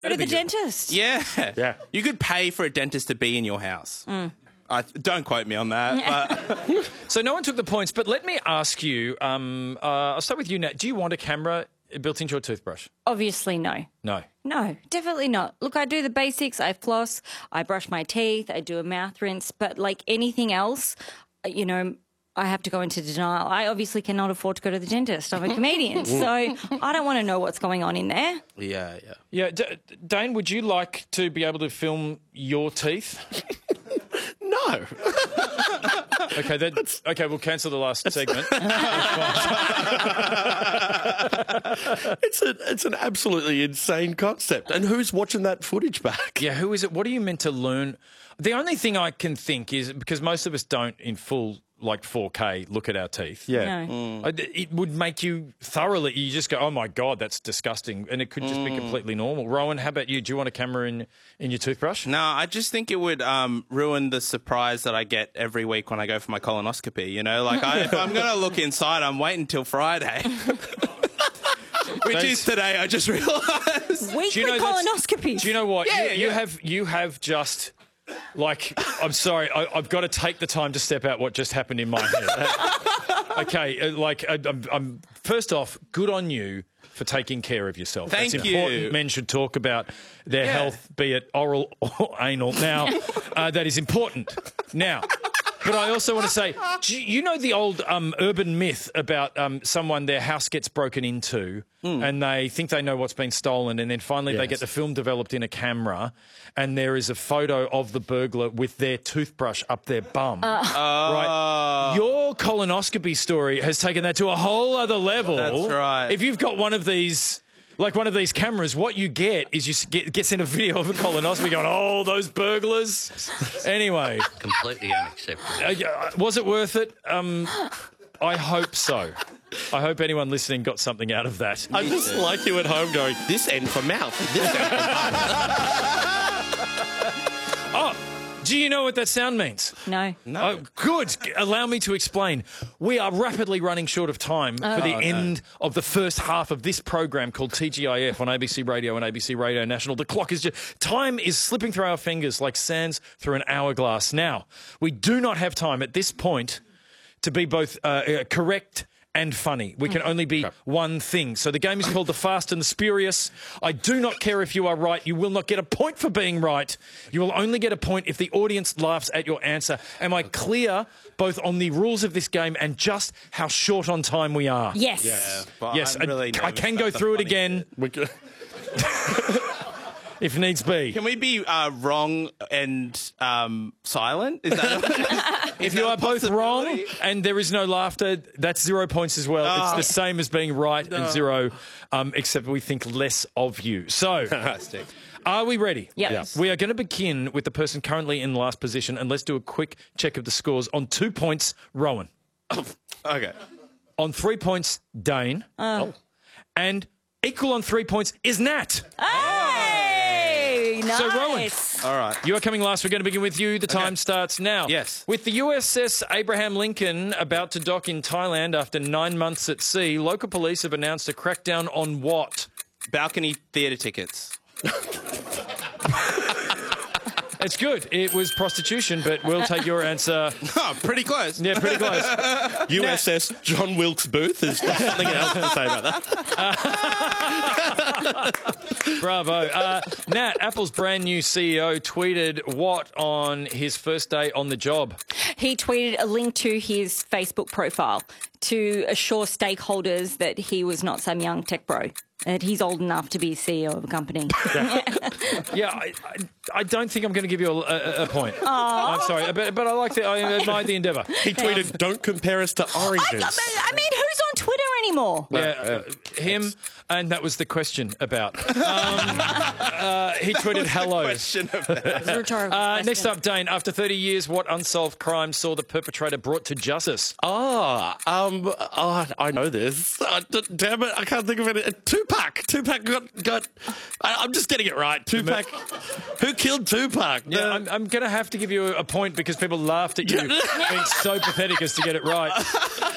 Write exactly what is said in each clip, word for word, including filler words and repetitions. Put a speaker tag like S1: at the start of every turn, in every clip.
S1: Go to the dentist.
S2: Yeah.
S3: Yeah.
S2: You could pay for a dentist to be in your house. Mm. I, don't quote me on that. But
S4: So no one took the points, but let me ask you, um, uh, I'll start with you, Nat. Do you want a camera built into your toothbrush?
S1: Obviously, no.
S4: No.
S1: No, definitely not. Look, I do the basics. I floss, I brush my teeth, I do a mouth rinse, but like anything else, you know, I have to go into denial. I obviously cannot afford to go to the dentist. I'm a comedian, so I don't want to know what's going on in there.
S2: yeah, yeah.
S4: Yeah, D- Dane, would you like to be able to film your teeth?
S3: No.
S4: Okay, then. Okay, we'll cancel the last segment.
S3: It's a, it's an absolutely insane concept. And who's watching that footage back?
S4: Yeah, who is it? What are you meant to learn? The only thing I can think is, because most of us don't in full, like four K, look at our teeth.
S3: Yeah.
S1: No.
S4: I- It would make you thoroughly, you just go, oh my God, that's disgusting. And it could just be completely normal. Rowan, how about you? Do you want a camera in, in your toothbrush?
S2: No, I just think it would um, ruin the surprise that I get every week when I go for my colonoscopy. You know, like I, if I'm going to look inside, I'm waiting till Friday. Which
S4: Thanks.
S2: is today, I just realised.
S1: Weekly
S4: Do you know that's-
S1: colonoscopy.
S4: Do you know what?
S2: Yeah,
S4: you,
S2: yeah,
S4: you
S2: yeah.
S4: have you have just like I'm sorry, I, I've got to take the time to step out what just happened in my head. Okay, uh, like I, I'm, I'm first off, good on you for taking care of yourself.
S2: Thank
S4: That's
S2: you.
S4: important. Men should talk about their
S2: Yeah.
S4: health, be it oral or anal. Now, uh, that is important. Now. But I also want to say, do you you know the old um, urban myth about um, someone, their house gets broken into
S2: Hmm.
S4: and they think they know what's been stolen, and then finally they
S3: Yes.
S4: get the film developed in a camera and there is a photo of the burglar with their toothbrush up their bum.
S2: Uh.
S4: Right? Your colonoscopy story has taken that to a whole other level.
S2: That's right.
S4: If you've got one of these... Like one of these cameras, what you get is you s- get, get sent a video of a colonoscopy going, oh, those burglars. Anyway.
S5: Completely unacceptable.
S4: Uh, yeah, was it worth it? Um, I hope so. I hope anyone listening got something out of that.
S3: I just like you at home going, this end for mouth, this end for
S4: Oh, do you know what that sound means?
S1: No.
S2: No.
S4: Oh, good. Allow me to explain. We are rapidly running short of time for the end of the first half of this program called T G I F on A B C Radio and A B C Radio National. The clock is just... Time is slipping through our fingers like sands through an hourglass. Now, we do not have time at this point to be both uh, uh, correct and funny. We can only be one thing. So the game is called The Fast and the Spurious. I do not care if you are right. You will not get a point for being right. You will only get a point if the audience laughs at your answer. Am I clear both on the rules of this game and just how short on time we are?
S1: Yes.
S2: Yeah, but
S4: Yes,
S2: I'm really
S4: I, I
S2: nervous
S4: can
S2: about
S4: go
S2: the
S4: through it
S2: funny
S4: again
S2: bit.
S3: We could-
S4: if needs be.
S2: Can we be uh, wrong and um, silent? Is that
S4: If you are both wrong and there is no laughter, that's zero points as well.
S2: Oh.
S4: It's the same as being right and zero, um, except we think less of you. So,
S2: Fantastic.
S4: are we ready?
S1: Yep.
S3: Yeah.
S4: We are going to begin with the person currently in last position, and let's do a quick check of the scores. On two points, Rowan.
S2: Okay.
S4: On three points, Dane.
S1: Oh.
S4: And equal on three points is Nat.
S1: Hey, nice.
S4: So, Rowan.
S2: All right.
S4: You are coming last. We're going to begin with you. The time starts now.
S2: Yes.
S4: With the U S S Abraham Lincoln about to dock in Thailand after nine months at sea, local police have announced a crackdown on what?
S2: Balcony theatre tickets.
S4: It's good. It was prostitution, but we'll take your answer.
S2: Oh, pretty close.
S4: Yeah, pretty close.
S3: U S S John Wilkes Booth is something else to say about that.
S4: Bravo. Uh, Nat, Apple's brand new C E O tweeted what on his first day on the job?
S1: He tweeted a link to his Facebook profile to assure stakeholders that he was not some young tech bro, that he's old enough to be C E O of a company.
S4: Yeah, I, I, I don't think I'm going to give you a, a, a point. I'm sorry, but, but I like the, I admired the endeavour.
S3: He tweeted, don't compare us to
S1: I,
S3: oranges.
S1: I mean, who's on Twitter anymore?
S4: Yeah, uh, him, and that was the question about. Um, uh, he tweeted hello.
S2: Question of that.
S1: It's a rhetorical
S4: Uh,
S1: question.
S4: next up, Dane. After thirty years, what unsolved crime saw the perpetrator brought to justice?
S3: Ah, um, oh, I know this. Uh, d- damn it, I can't think of it. Uh, Tupac. Tupac got, got I, I'm just getting it right. Tupac. Who killed Tupac?
S4: Yeah,
S3: The-
S4: I'm, I'm going to have to give you a point because people laughed at you being so pathetic as to get it right.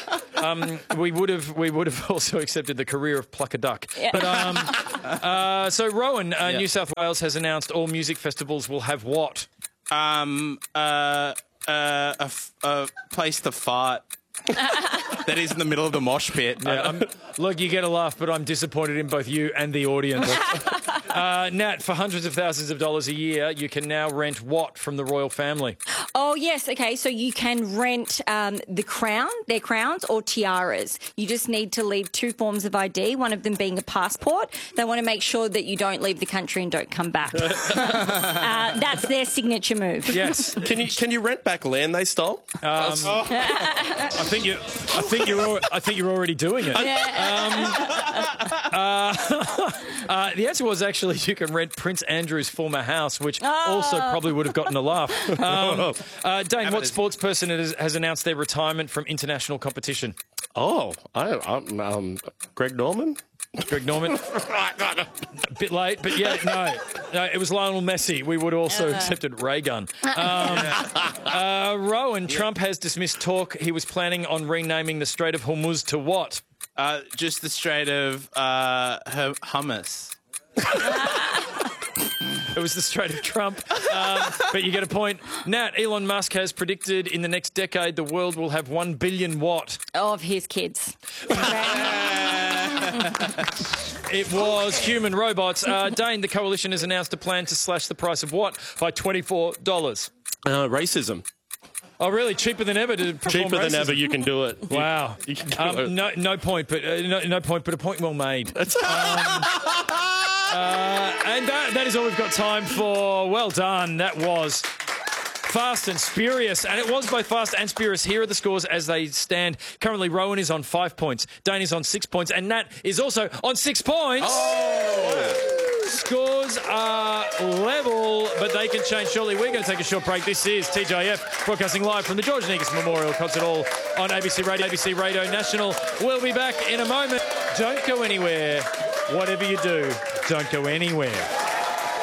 S4: Um, we would have we would have also accepted the career of pluck a duck.
S1: Yeah.
S4: But um, uh, so Rowan, uh, yeah. New South Wales has announced all music festivals will have what?
S2: Um, uh, uh, a, f- a place to fart. That is in the middle of the mosh pit.
S4: Yeah, I'm, look, you get a laugh, but I'm disappointed in both you and the audience. uh, Nat, for hundreds of thousands of dollars a year, you can now rent what from the royal family?
S1: Oh, yes. Okay, so you can rent um, the crown, their crowns or tiaras. You just need to leave two forms of I D, one of them being a passport. They want to make sure that you don't leave the country and don't come back. uh, that's their signature move.
S4: Yes.
S3: Can you can you rent back land they stole?
S4: Um, I think you. I think you're. Al- I think you're already doing it. Um, uh, uh, the answer was actually you can rent Prince Andrew's former house, which
S1: oh.
S4: also probably would have gotten a laugh. Um, uh, Dane, what sports person has, has announced their retirement from international competition?
S3: Oh, I, I'm um, Greg Norman.
S4: Greg Norman. A bit late, but yeah, no. no it was Lionel Messi. We would have also uh. accepted Ray Gun. Um, uh, Rowan, yeah. Trump has dismissed talk. He was planning on renaming the Strait of Hormuz to what?
S2: Uh, just the Strait of uh, hum- Hummus.
S4: It was the Strait of Trump. Um, but you get a point. Nat, Elon Musk has predicted in the next decade the world will have one billion what?
S1: Of his kids.
S4: It was human robots. Uh, Dane, the coalition has announced a plan to slash the price of what by twenty-four dollars?
S3: Uh, racism.
S4: Oh, really? Cheaper than ever to perform
S3: Cheaper
S4: racism?
S3: than ever, you can do it.
S4: Wow.
S3: You, you can do
S4: um,
S3: it.
S4: No, no point, but uh, no, no point, but a point well made. Um, uh, and that, that is all we've got time for. Well done. That was Fast and Spurious, and it was both Fast and Spurious. Here are the scores as they stand. Currently, Rowan is on five points, Dane is on six points, and Nat is also on six points.
S3: Oh!
S4: Scores are level, but they can change shortly. We're going to take a short break. This is T G I F, broadcasting live from the George Negus Memorial Concert Hall on A B C Radio, A B C Radio National. We'll be back in a moment. Don't go anywhere. Whatever you do, don't go anywhere.